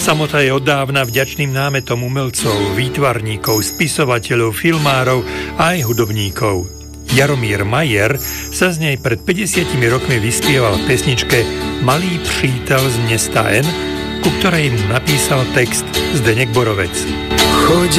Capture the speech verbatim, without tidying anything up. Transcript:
Samota je oddávna vďačným námetom umelcov, výtvarníkov, spisovateľov, filmárov a aj hudobníkov. Jaromír Majer sa z nej pred päťdesiatimi rokmi vyspieval v pesničke Malý přítel z mesta N, ku ktorej mu napísal text Zdeněk Borovec.